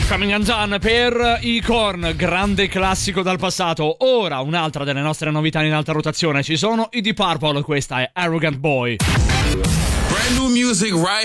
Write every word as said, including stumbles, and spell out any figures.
Coming Undone per i Korn, grande classico dal passato. Ora un'altra delle nostre novità in alta rotazione, ci sono i Deep Purple, questa è Arrogant Boy. Brand new music right